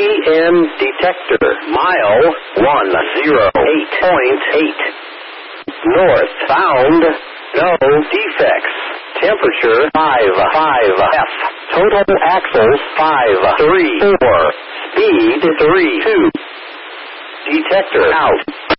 EM detector, mile 108.8. North bound, no defects. Temperature 55 F. Total axles 534. Speed 32. Detector out.